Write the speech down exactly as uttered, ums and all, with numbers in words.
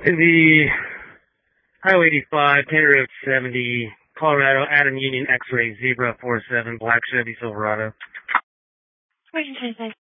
In the Highway eighty-five, County Road seventy, Colorado, Adam Union X-Ray Zebra four seven, Black Chevy Silverado. Region twenty-five.